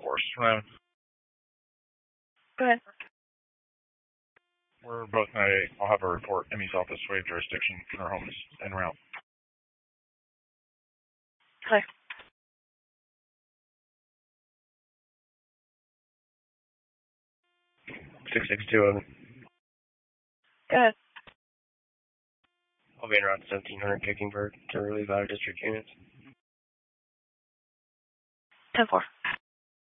force. Ryan, Go ahead. we're both I'll have a report. Emmy's office, wave jurisdiction. Our home is en route. Hi. (662) Go ahead. I'll be en route to 1700 Kickingbird to relieve out of district units. 10-4.